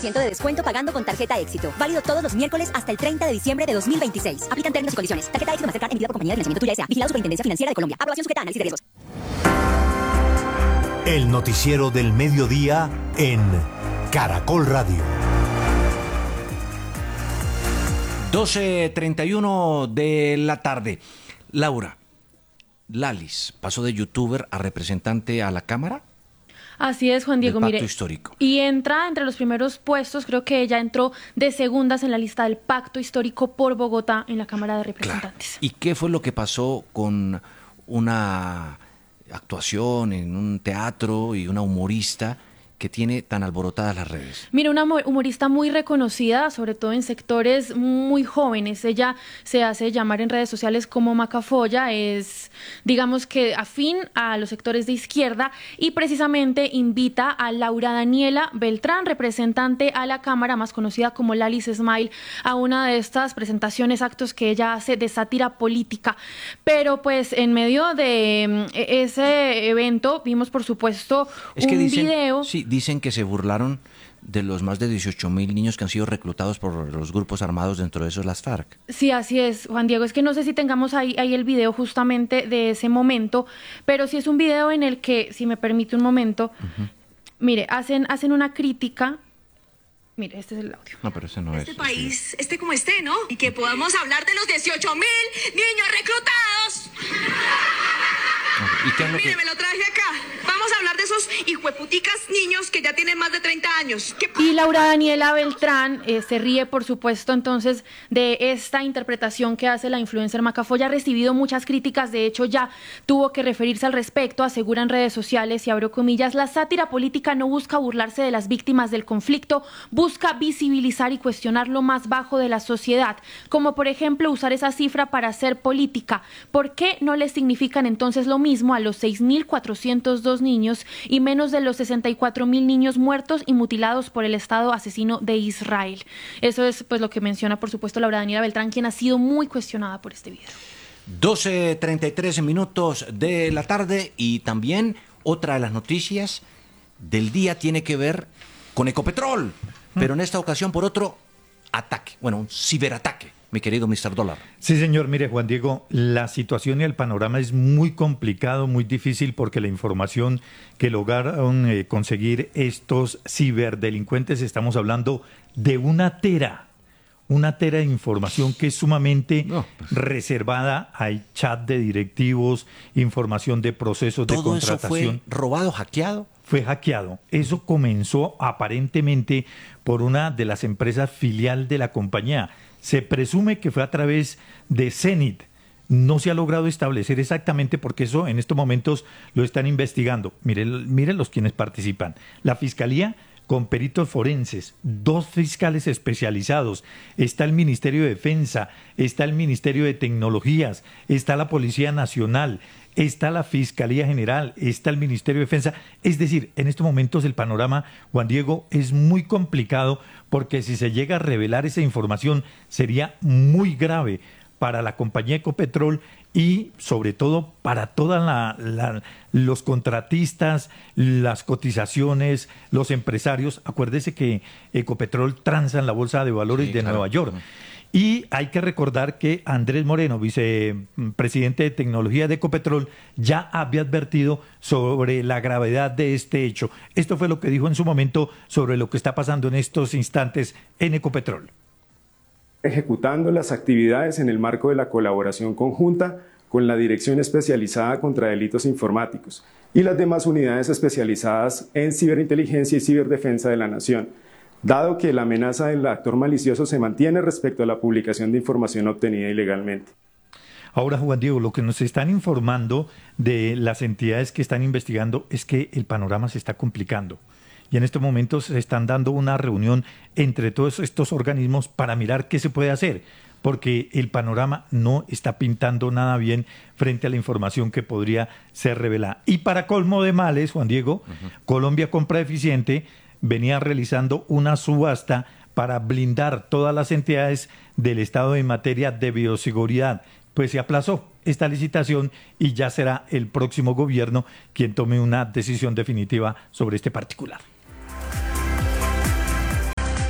50% de descuento pagando con tarjeta Éxito. Válido todos los miércoles hasta el 30 de diciembre de 2026. Aplican términos y condiciones. Tarjeta Éxito Mastercard emitida por compañía de financiamiento Tuya S.A. Vigilado Superintendencia Financiera de Colombia. Aprobación sujeta a análisis de riesgos. El noticiero del mediodía en Caracol Radio. 12:31 de la tarde. Laura, Lalis pasó de youtuber a representante a la Cámara. Así es, Juan Diego, del Pacto mire, Histórico. Y entra entre los primeros puestos, creo que ella entró de segundas en la lista del Pacto Histórico por Bogotá en la Cámara de Representantes. Claro. ¿Y qué fue lo que pasó con una actuación en un teatro y una humorista que tiene tan alborotadas las redes? Mira, una humorista muy reconocida, sobre todo en sectores muy jóvenes. Ella se hace llamar en redes sociales como Macafolla, es, digamos que afín a los sectores de izquierda y precisamente invita a Laura Daniela Beltrán, representante a la Cámara, más conocida como Lalis Smile, a una de estas presentaciones, actos que ella hace de sátira política. Pero pues en medio de ese evento vimos, por supuesto, video. Sí, dicen que se burlaron de los más de 18,000 niños que han sido reclutados por los grupos armados, dentro de esos las FARC. Sí, así es, Juan Diego. Es que no sé si tengamos ahí el video justamente de ese momento, pero sí es un video en el que, si me permite un momento, mire, hacen una crítica. Mire, este es el audio. No, pero ese no es. Este país, esté como esté, ¿no? Y que podamos hablar de los 18,000 niños reclutados. ¿Y qué es lo que... Mire, me lo traje acá. Vamos a hablar de esos hijueputicas niños que ya tienen más de 30 años. Y Laura Daniela Beltrán se ríe, por supuesto, entonces, de esta interpretación que hace la influencer Macafolla. Ha recibido muchas críticas, de hecho, ya tuvo que referirse al respecto, asegura en redes sociales, y abro comillas: la sátira política no busca burlarse de las víctimas del conflicto, busca visibilizar y cuestionar lo más bajo de la sociedad, como por ejemplo usar esa cifra para hacer política. ¿Por qué no le significan entonces lo mismo a los 6.402 niños y menos de los 64.000 niños muertos y mutilados por el Estado asesino de Israel? Eso es pues lo que menciona, por supuesto, Laura Daniela Beltrán, quien ha sido muy cuestionada por este video. 12:33 minutos de la tarde, y también otra de las noticias del día tiene que ver con Ecopetrol, pero en esta ocasión por otro ataque, bueno, un ciberataque, mi querido Mr. Dólar. Sí, señor. Mire, Juan Diego, la situación y el panorama es muy complicado, muy difícil, porque la información que lograron conseguir estos ciberdelincuentes, estamos hablando de una tera de información que es sumamente reservada. Hay chat de directivos, información de procesos de contratación. ¿Todo eso fue robado, hackeado? Fue hackeado. Eso comenzó aparentemente por una de las empresas filial de la compañía. Se presume que fue a través de Zenit. No se ha logrado establecer exactamente, porque eso en estos momentos lo están investigando. Miren los quienes participan. La Fiscalía, con peritos forenses, 2 fiscales especializados, está el Ministerio de Defensa, está el Ministerio de Tecnologías, está la Policía Nacional, está la Fiscalía General, está el Ministerio de Defensa. Es decir, en estos momentos el panorama, Juan Diego, es muy complicado, porque si se llega a revelar esa información sería muy grave para la compañía Ecopetrol y sobre todo para todos los contratistas, las cotizaciones, los empresarios. Acuérdese que Ecopetrol transa en la Bolsa de Valores de Nueva York. Y hay que recordar que Andrés Moreno, vicepresidente de tecnología de Ecopetrol, ya había advertido sobre la gravedad de este hecho. Esto fue lo que dijo en su momento sobre lo que está pasando en estos instantes en Ecopetrol. Ejecutando las actividades en el marco de la colaboración conjunta con la Dirección Especializada contra Delitos Informáticos y las demás unidades especializadas en ciberinteligencia y ciberdefensa de la Nación, dado que la amenaza del actor malicioso se mantiene respecto a la publicación de información obtenida ilegalmente. Ahora, Juan Diego, lo que nos están informando de las entidades que están investigando es que el panorama se está complicando. Y en estos momentos se están dando una reunión entre todos estos organismos para mirar qué se puede hacer, porque el panorama no está pintando nada bien frente a la información que podría ser revelada. Y para colmo de males, Juan Diego, Colombia Compra Eficiente venía realizando una subasta para blindar todas las entidades del Estado en materia de bioseguridad. Pues se aplazó esta licitación y ya será el próximo gobierno quien tome una decisión definitiva sobre este particular.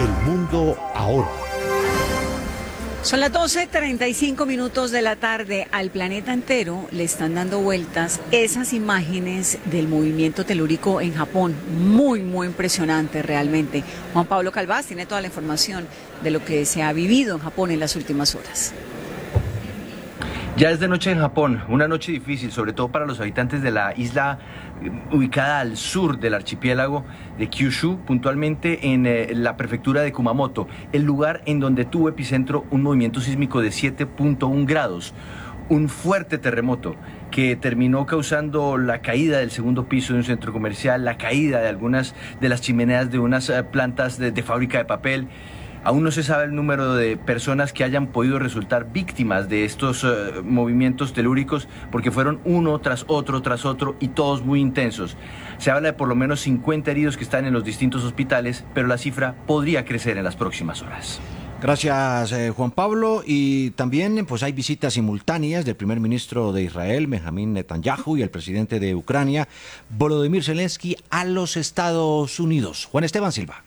El mundo ahora. Son las 12:35 de la tarde. Al planeta entero le están dando vueltas esas imágenes del movimiento telúrico en Japón. Muy, muy impresionante realmente. Juan Pablo Calvás tiene toda la información de lo que se ha vivido en Japón en las últimas horas. Ya es de noche en Japón, una noche difícil, sobre todo para los habitantes de la isla ubicada al sur del archipiélago de Kyushu, puntualmente en la prefectura de Kumamoto, el lugar en donde tuvo epicentro un movimiento sísmico de 7.1 grados, un fuerte terremoto que terminó causando la caída del segundo piso de un centro comercial, la caída de algunas de las chimeneas de unas plantas de fábrica de papel. Aún no se sabe el número de personas que hayan podido resultar víctimas de estos movimientos telúricos, porque fueron uno tras otro y todos muy intensos. Se habla de por lo menos 50 heridos que están en los distintos hospitales, pero la cifra podría crecer en las próximas horas. Gracias, Juan Pablo. Y también pues hay visitas simultáneas del primer ministro de Israel, Benjamín Netanyahu, y el presidente de Ucrania, Volodymyr Zelensky, a los Estados Unidos. Juan Esteban Silva.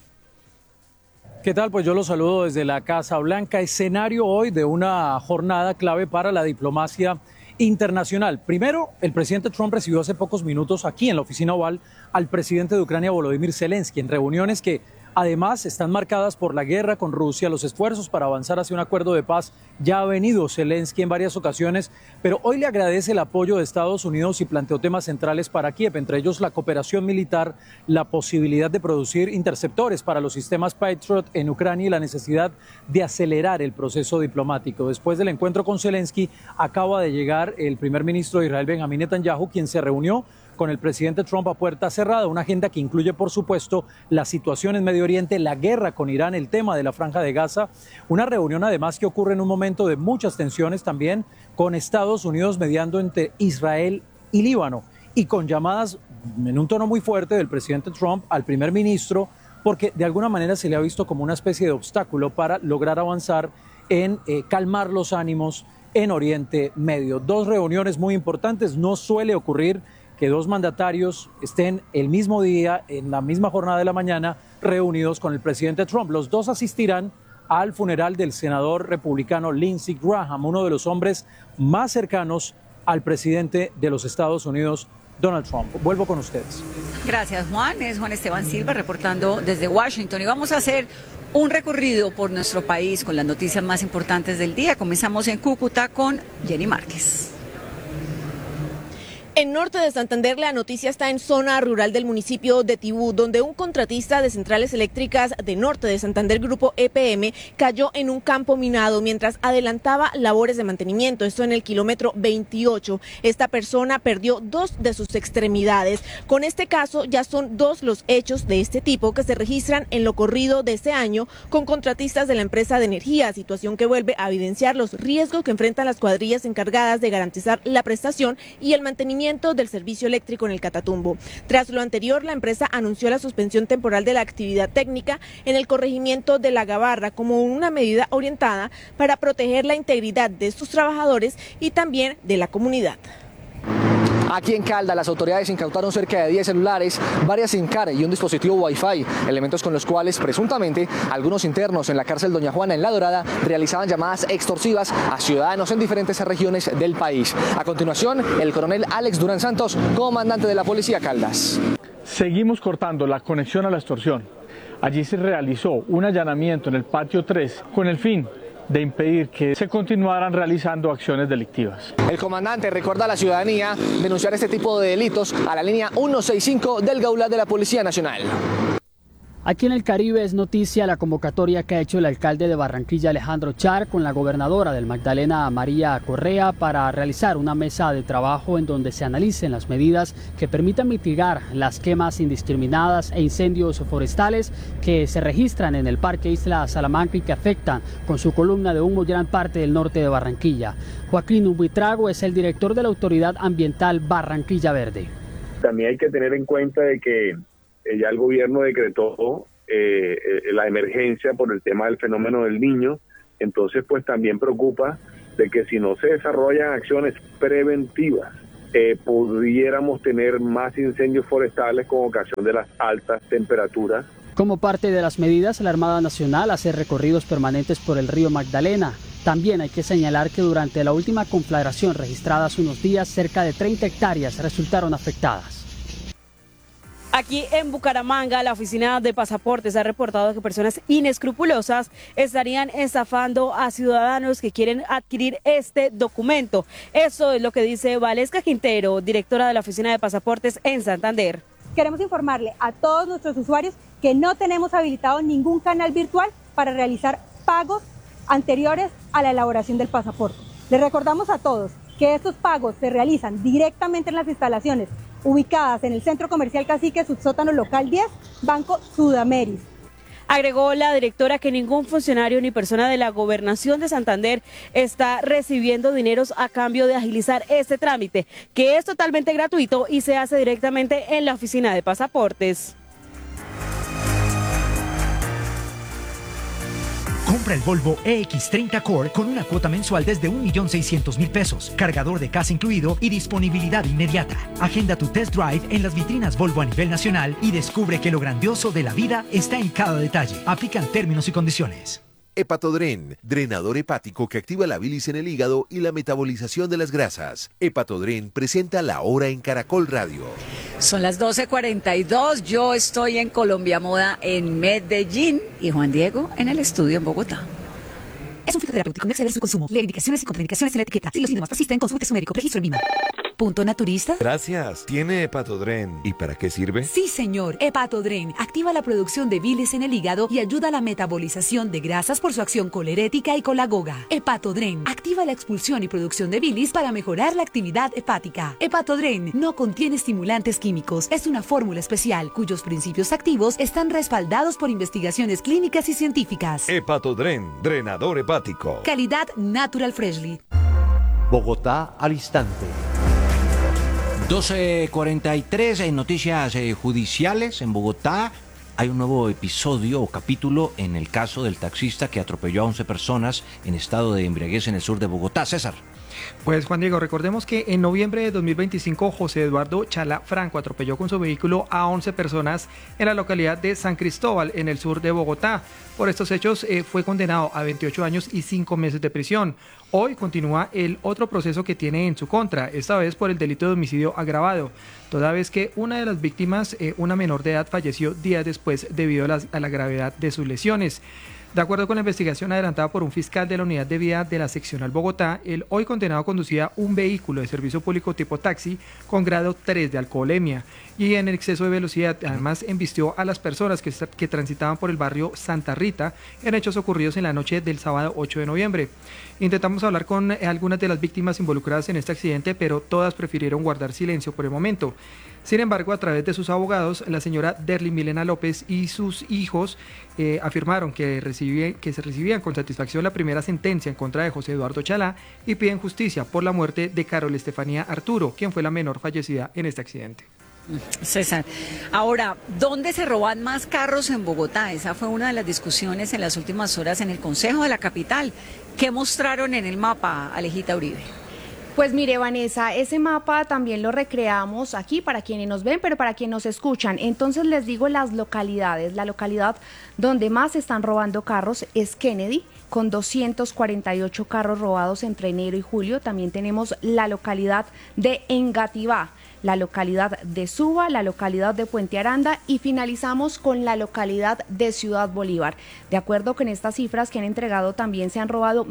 ¿Qué tal? Pues yo los saludo desde la Casa Blanca. Escenario hoy de una jornada clave para la diplomacia internacional. Primero, el presidente Trump recibió hace pocos minutos aquí en la oficina oval al presidente de Ucrania, Volodymyr Zelensky, en reuniones que además están marcadas por la guerra con Rusia, los esfuerzos para avanzar hacia un acuerdo de paz. Ya ha venido Zelensky en varias ocasiones, pero hoy le agradece el apoyo de Estados Unidos y planteó temas centrales para Kiev, entre ellos la cooperación militar, la posibilidad de producir interceptores para los sistemas Patriot en Ucrania y la necesidad de acelerar el proceso diplomático. Después del encuentro con Zelensky, acaba de llegar el primer ministro de Israel, Benjamín Netanyahu, quien se reunió con el presidente Trump a puerta cerrada, una agenda que incluye, por supuesto, la situación en Medio Oriente, la guerra con Irán, el tema de la Franja de Gaza, una reunión además que ocurre en un momento de muchas tensiones también con Estados Unidos mediando entre Israel y Líbano, y con llamadas en un tono muy fuerte del presidente Trump al primer ministro, porque de alguna manera se le ha visto como una especie de obstáculo para lograr avanzar en calmar los ánimos en Oriente Medio. Dos reuniones muy importantes, no suele ocurrir que dos mandatarios estén el mismo día, en la misma jornada de la mañana, reunidos con el presidente Trump. Los dos asistirán al funeral del senador republicano Lindsey Graham, uno de los hombres más cercanos al presidente de los Estados Unidos, Donald Trump. Vuelvo con ustedes. Gracias, Juan. Es Juan Esteban Silva reportando desde Washington. Y vamos a hacer un recorrido por nuestro país con las noticias más importantes del día. Comenzamos en Cúcuta con Jenny Márquez. En norte de Santander, la noticia está en zona rural del municipio de Tibú, donde un contratista de centrales eléctricas de norte de Santander, Grupo EPM, cayó en un campo minado mientras adelantaba labores de mantenimiento. Esto en el kilómetro 28. Esta persona perdió dos de sus extremidades. Con este caso, ya son dos los hechos de este tipo que se registran en lo corrido de este año con contratistas de la empresa de energía, situación que vuelve a evidenciar los riesgos que enfrentan las cuadrillas encargadas de garantizar la prestación y el mantenimiento del servicio eléctrico en el Catatumbo. Tras lo anterior, la empresa anunció la suspensión temporal de la actividad técnica en el corregimiento de La Gabarra como una medida orientada para proteger la integridad de sus trabajadores y también de la comunidad. Aquí en Caldas, las autoridades incautaron cerca de 10 celulares, varias SIM card y un dispositivo Wi-Fi, elementos con los cuales presuntamente algunos internos en la cárcel Doña Juana en La Dorada realizaban llamadas extorsivas a ciudadanos en diferentes regiones del país. A continuación, el coronel Alex Durán Santos, comandante de la Policía Caldas. Seguimos cortando la conexión a la extorsión. Allí se realizó un allanamiento en el patio 3 con el fin de impedir que se continuaran realizando acciones delictivas. El comandante recuerda a la ciudadanía denunciar este tipo de delitos a la línea 165 del Gaula de la Policía Nacional. Aquí en el Caribe es noticia la convocatoria que ha hecho el alcalde de Barranquilla, Alejandro Char, con la gobernadora del Magdalena, María Correa, para realizar una mesa de trabajo en donde se analicen las medidas que permitan mitigar las quemas indiscriminadas e incendios forestales que se registran en el Parque Isla Salamanca y que afectan con su columna de humo gran parte del norte de Barranquilla. Joaquín Ubuitrago es el director de la Autoridad Ambiental Barranquilla Verde. También hay que tener en cuenta de que ya el gobierno decretó la emergencia por el tema del fenómeno del Niño, entonces pues también preocupa de que si no se desarrollan acciones preventivas, pudiéramos tener más incendios forestales con ocasión de las altas temperaturas Como parte de las medidas, la Armada Nacional hace recorridos permanentes por el río Magdalena. También hay que señalar que durante la última conflagración registrada hace unos días, cerca de 30 hectáreas resultaron afectadas. Aquí en Bucaramanga, la oficina de pasaportes ha reportado que personas inescrupulosas estarían estafando a ciudadanos que quieren adquirir este documento. Eso es lo que dice Valesca Quintero, directora de la oficina de pasaportes en Santander. Queremos informarle a todos nuestros usuarios que no tenemos habilitado ningún canal virtual para realizar pagos anteriores a la elaboración del pasaporte. Les recordamos a todos que estos pagos se realizan directamente en las instalaciones ubicadas en el Centro Comercial Cacique, subsótano local 10, Banco Sudameris. Agregó la directora que ningún funcionario ni persona de la Gobernación de Santander está recibiendo dineros a cambio de agilizar este trámite, que es totalmente gratuito y se hace directamente en la oficina de pasaportes. Compra el Volvo EX30 Core con una cuota mensual desde 1.600.000 pesos, cargador de casa incluido y disponibilidad inmediata. Agenda tu test drive en las vitrinas Volvo a nivel nacional y descubre que lo grandioso de la vida está en cada detalle. Aplican términos y condiciones. Hepatodren, drenador hepático que activa la bilis en el hígado y la metabolización de las grasas. Hepatodren presenta La Hora en Caracol Radio. Son las 12:42, yo estoy en Colombia Moda en Medellín y Juan Diego en el estudio en Bogotá. Es un fitoterapéutico, no exceder su consumo. Lee indicaciones y contraindicaciones en la etiqueta. Si los síntomas persisten, consulte a su médico. Registro en Lima. ¿Punto naturista? Gracias. ¿Tiene Hepatodren? ¿Y para qué sirve? Sí, señor. Hepatodren activa la producción de bilis en el hígado y ayuda a la metabolización de grasas por su acción colerética y colagoga. Hepatodren activa la expulsión y producción de bilis para mejorar la actividad hepática. Hepatodren no contiene estimulantes químicos. Es una fórmula especial cuyos principios activos están respaldados por investigaciones clínicas y científicas. Hepatodren, drenador hepático. Calidad Natural Freshly. Bogotá al instante. 12:43 en noticias judiciales en Bogotá. Hay un nuevo episodio o capítulo en el caso del taxista que atropelló a 11 personas en estado de embriaguez en el sur de Bogotá. César. Pues Juan Diego, recordemos que en noviembre de 2025 José Eduardo Chala Franco atropelló con su vehículo a 11 personas en la localidad de San Cristóbal, en el sur de Bogotá. Por estos hechos fue condenado a 28 años y 5 meses de prisión. Hoy continúa el otro proceso que tiene en su contra, esta vez por el delito de homicidio agravado, toda vez que una de las víctimas, una menor de edad, falleció días después debido a la gravedad de sus lesiones. De acuerdo con la investigación adelantada por un fiscal de la Unidad de Vía de la Seccional Bogotá, el hoy condenado conducía un vehículo de servicio público tipo taxi con grado 3 de alcoholemia y en exceso de velocidad. Además, embistió a las personas que transitaban por el barrio Santa Rita en hechos ocurridos en la noche del sábado 8 de noviembre. Intentamos hablar con algunas de las víctimas involucradas en este accidente, pero todas prefirieron guardar silencio por el momento. Sin embargo, a través de sus abogados, la señora Derly Milena López y sus hijos afirmaron que se recibían con satisfacción la primera sentencia en contra de José Eduardo Chalá y piden justicia por la muerte de Carol Estefanía Arturo, quien fue la menor fallecida en este accidente. César, ahora, ¿dónde se roban más carros en Bogotá? Esa fue una de las discusiones en las últimas horas en el Consejo de la Capital. ¿Qué mostraron en el mapa, Alejita Uribe? Pues mire, Vanessa, ese mapa también lo recreamos aquí para quienes nos ven, pero para quienes nos escuchan. Entonces les digo las localidades. La localidad donde más se están robando carros es Kennedy, con 248 carros robados entre enero y julio. También tenemos la localidad de Engativá, la localidad de Suba, la localidad de Puente Aranda y finalizamos con la localidad de Ciudad Bolívar. De acuerdo con estas cifras que han entregado, también se han robado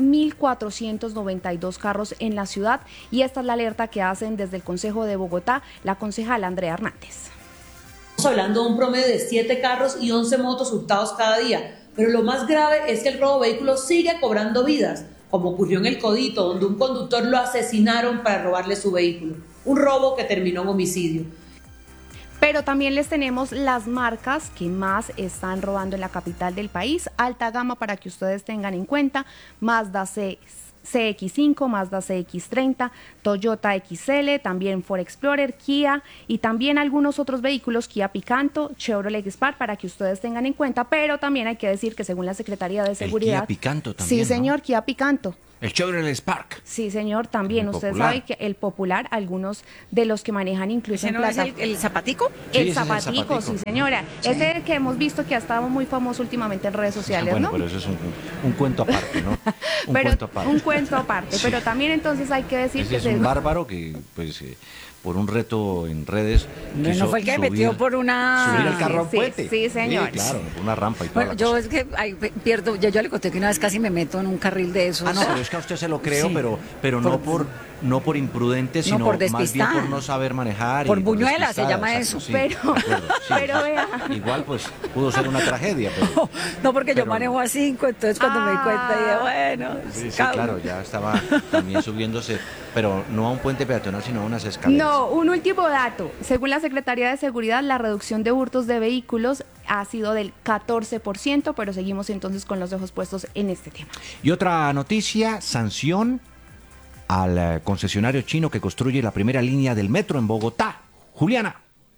1.492 carros en la ciudad y esta es la alerta que hacen desde el Consejo de Bogotá la concejala Andrea Hernández. Estamos hablando de un promedio de 7 carros y 11 motos hurtados cada día, pero lo más grave es que el robo de vehículos sigue cobrando vidas, como ocurrió en El Codito, donde un conductor lo asesinaron para robarle su vehículo. Un robo que terminó en homicidio. Pero también les tenemos las marcas que más están robando en la capital del país. Alta gama para que ustedes tengan en cuenta: Mazda CX5, Mazda CX30, Toyota XL, también Ford Explorer, Kia y también algunos otros vehículos, Kia Picanto, Chevrolet Spark, para que ustedes tengan en cuenta, pero también hay que decir que según la Secretaría de Seguridad... El Kia Picanto también, Sí, señor, ¿no? Kia Picanto. El Chevrolet Spark. Sí, señor, también. El Usted popular. sabe que el popular, algunos de los que manejan incluso ¿Ese en no es plaza... el zapatico? Sí, El ese es el zapatico, zapatico. sí, señora. Sí. Ese que hemos visto que ha estado muy famoso últimamente en redes sociales, Bueno, ¿no? pero eso es un cuento aparte, ¿no? Un Pero cuento aparte. un cuento aparte. Sí. Pero también entonces hay que decir Ese que... es un bárbaro que, pues, por un reto en redes... No quiso fue el que subir- metió por una... Subir el carro a un Sí, puente. sí, señor. Sí, claro, por una rampa y todo. Bueno, yo es que pierdo, yo le conté que una vez casi me meto en un carril de esos. Ah, no, pero es que a usted se lo creo, Sí. pero no por imprudente, No, sino por más bien despistada. por no saber manejar. Por y buñuela se despistada, llama exacto, eso. sí, Pero- de acuerdo, sí, pero sí. vea. Igual, pues, pudo ser una tragedia, pero... No, porque yo Pero- manejo a 5, entonces cuando me di cuenta dije, bueno, Sí, sí, cada claro, uno. ya estaba también subiéndose, pero no a un puente peatonal, sino a unas escaleras. No, un último dato. Según la Secretaría de Seguridad, la reducción de hurtos de vehículos ha sido del 14%, pero seguimos entonces con los ojos puestos en este tema. Y otra noticia, sanción al concesionario chino que construye la primera línea del metro en Bogotá. Juliana.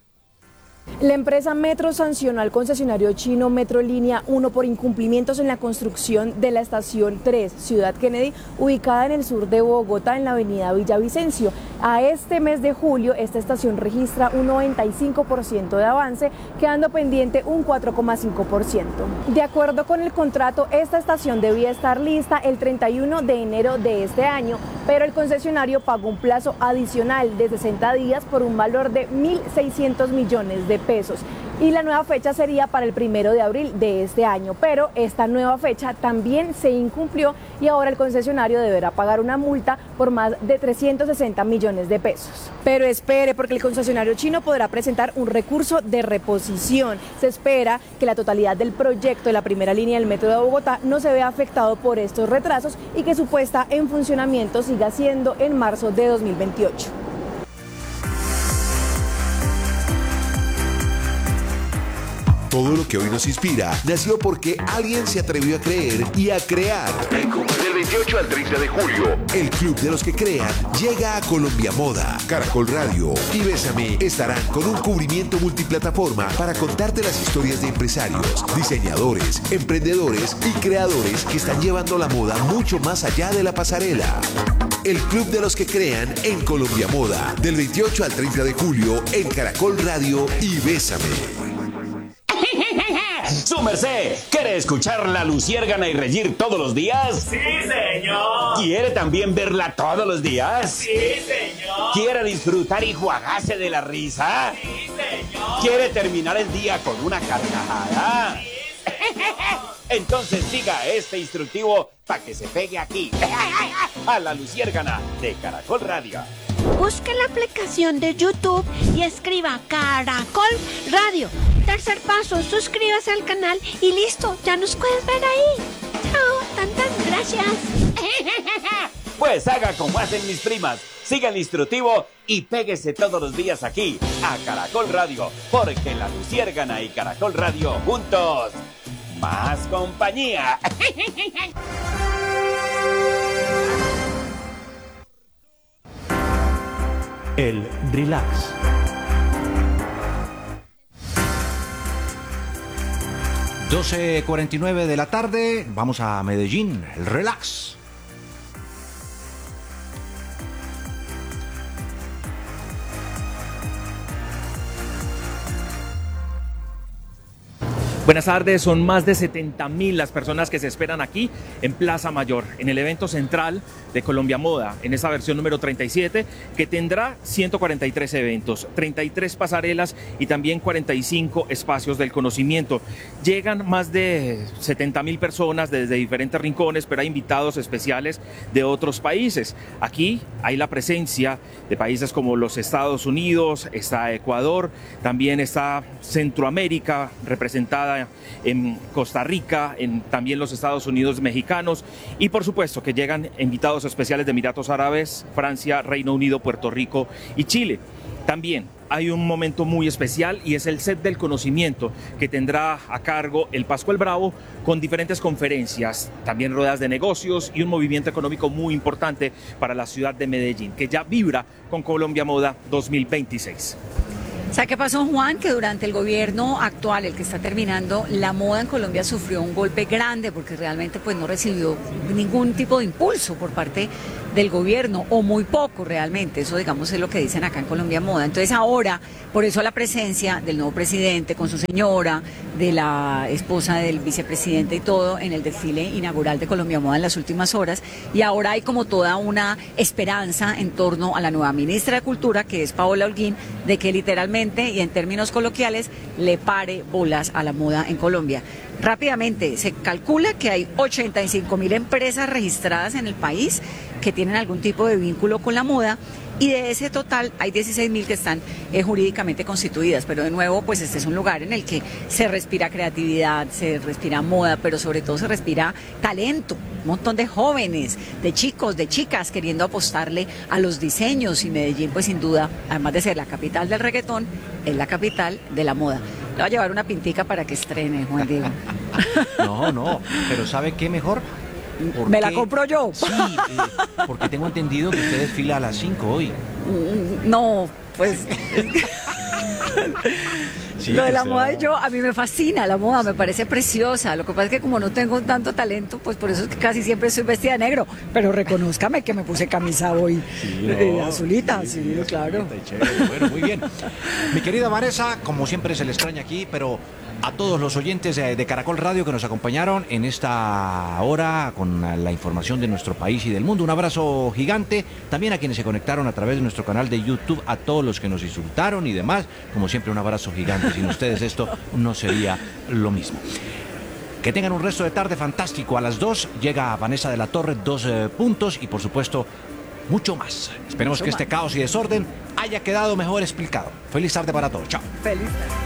La empresa Metro sancionó al concesionario chino Metro Línea 1 por incumplimientos en la construcción de la estación 3, Ciudad Kennedy, ubicada en el sur de Bogotá, en la avenida Villavicencio. A este mes de julio, esta estación registra un 95% de avance, quedando pendiente un 4,5%. De acuerdo con el contrato, esta estación debía estar lista el 31 de enero de este año, pero el concesionario pagó un plazo adicional de 60 días por un valor de 1.600 millones de pesos. Y la nueva fecha sería para el 1 de abril de este año, pero esta nueva fecha también se incumplió y ahora el concesionario deberá pagar una multa por más de 360 millones de pesos. Pero espere, porque el concesionario chino podrá presentar un recurso de reposición. Se espera que la totalidad del proyecto de la primera línea del metro de Bogotá no se vea afectado por estos retrasos y que su puesta en funcionamiento siga siendo en marzo de 2028. Todo lo que hoy nos inspira nació porque alguien se atrevió a creer y a crear. Del 28 al 30 de julio, el Club de los que Crean llega a Colombia Moda. Caracol Radio y Bésame estarán con un cubrimiento multiplataforma para contarte las historias de empresarios, diseñadores, emprendedores y creadores que están llevando la moda mucho más allá de la pasarela. El Club de los que Crean en Colombia Moda, del 28 al 30 de julio en Caracol Radio y Bésame. ¡Su merced! ¿Quiere escuchar la Luciérgana y reír todos los días? ¡Sí, señor! ¿Quiere también verla todos los días? ¡Sí, señor! ¿Quiere disfrutar y juagarse de la risa? ¡Sí, señor! ¿Quiere terminar el día con una carcajada? ¡Sí, señor! Entonces siga este instructivo para que se pegue aquí, a la Luciérgana de Caracol Radio. Busque la aplicación de YouTube y escriba Caracol Radio. Tercer paso, suscríbase al canal y listo, ya nos puedes ver ahí. Chao, tantas gracias. Pues haga como hacen mis primas, siga el instructivo y péguese todos los días aquí, a Caracol Radio, porque la Luciérgana y Caracol Radio juntos, más compañía. El relax. ...12:49 de la tarde, vamos a Medellín, el relax. Buenas tardes, son más de 70.000 las personas que se esperan aquí en Plaza Mayor, en el evento central de Colombia Moda, en esta versión número 37, que tendrá 143 eventos, 33 pasarelas y también 45 espacios del conocimiento. Llegan más de 70.000 personas desde diferentes rincones, pero hay invitados especiales de otros países. Aquí hay la presencia de países como los Estados Unidos, está Ecuador, también está Centroamérica representada en Costa Rica, en también los Estados Unidos mexicanos y por supuesto que llegan invitados especiales de Emiratos Árabes, Francia, Reino Unido, Puerto Rico y Chile. También hay un momento muy especial y es el set del conocimiento que tendrá a cargo el Pascual Bravo con diferentes conferencias, también ruedas de negocios y un movimiento económico muy importante para la ciudad de Medellín, que ya vibra con Colombia Moda 2026. ¿Sabe qué pasó, Juan? Que durante el gobierno actual, el que está terminando, la moda en Colombia sufrió un golpe grande porque realmente pues no recibió ningún tipo de impulso por parte del gobierno, o muy poco realmente. Eso, digamos, es lo que dicen acá en Colombia Moda. Entonces ahora, por eso la presencia del nuevo presidente con su señora, de la esposa del vicepresidente y todo en el desfile inaugural de Colombia Moda en las últimas horas, y ahora hay como toda una esperanza en torno a la nueva ministra de Cultura, que es Paola Holguín, de que literalmente y en términos coloquiales le pare bolas a la moda en Colombia. Rápidamente, se calcula que hay 85.000 empresas registradas en el país que tienen algún tipo de vínculo con la moda, y de ese total hay 16.000 que están jurídicamente constituidas. Pero de nuevo, pues este es un lugar en el que se respira creatividad, se respira moda, pero sobre todo se respira talento. Un montón de jóvenes, de chicos, de chicas queriendo apostarle a los diseños, y Medellín, pues sin duda, además de ser la capital del reggaetón, es la capital de la moda. Le voy a llevar una pintica para que estrene, Juan Diego. No, pero ¿sabe qué mejor? ¿Me la compro yo? Sí, porque tengo entendido que usted desfila a las 5 hoy. No, pues... Sí, lo de la moda, a mí me fascina la moda, me parece preciosa. Lo que pasa es que como no tengo tanto talento, pues por eso es que casi siempre estoy vestida de negro. Pero reconózcame que me puse camisa hoy azulita, sí, claro. Bueno, muy bien. Mi querida Vanessa, como siempre se le extraña aquí, pero a todos los oyentes de Caracol Radio que nos acompañaron en esta hora con la información de nuestro país y del mundo, un abrazo gigante. También a quienes se conectaron a través de nuestro canal de YouTube, a todos los que nos insultaron y demás, como siempre un abrazo gigante. Sin ustedes esto no sería lo mismo. Que tengan un resto de tarde fantástico. A las 2 llega Vanessa de la Torre, 2 puntos, y por supuesto mucho más. Esperemos que este caos y desorden haya quedado mejor explicado. Feliz tarde para todos. Chao. Feliz tarde.